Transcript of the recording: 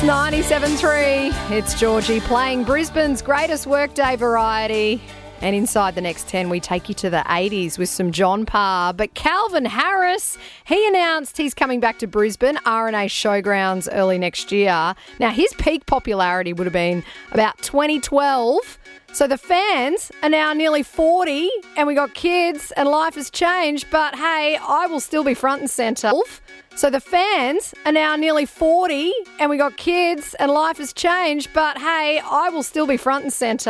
97.3, it's Georgie playing Brisbane's greatest workday variety. And inside the next 10, we take you to the 80s with some John Parr. But Calvin Harris, he announced he's coming back to Brisbane, RNA Showgrounds, early next year. Now, his peak popularity would have been about 2012. So the fans are now nearly 40 and we got kids and life has changed. But hey, I will still be front and centre. So the fans are now nearly 40 and we got kids and life has changed. But hey, I will still be front and centre.